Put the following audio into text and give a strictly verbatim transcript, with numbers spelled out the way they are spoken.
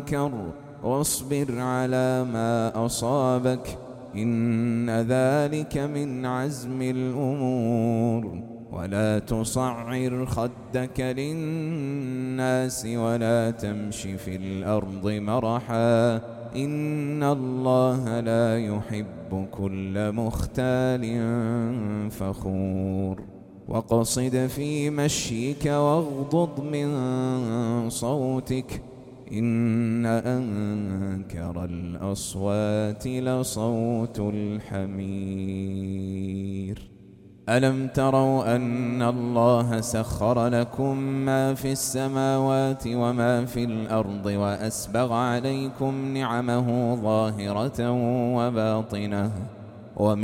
منكر واصبر على ما أصابك إن ذلك من عزم الأمور. ولا تصعر خدك للناس ولا تمش في الأرض مرحا إن الله لا يحب كل مختال فخور. واقصد في مشيك واغضض من صوتك إن أنكر الأصوات لصوت الحمير. ألم تروا أن الله سخر لكم ما في السماوات وما في الأرض وأسبغ عليكم نعمه ظاهرة وباطنة